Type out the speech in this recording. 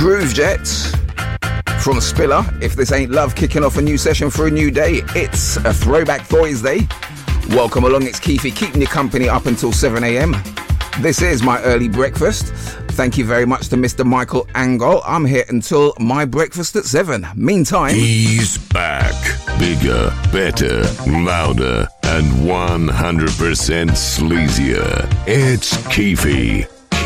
Groove Jets from Spiller. If this ain't love, kicking off a new session for a new day. It's a Throwback Thursday. Welcome along, it's Keefy, keeping you company up until 7 a.m. This is my early breakfast. Thank you very much to Mr. Michael Angle. I'm here until my breakfast at 7. Meantime, he's back. Bigger, better, louder, and 100% sleazier. It's Keefy.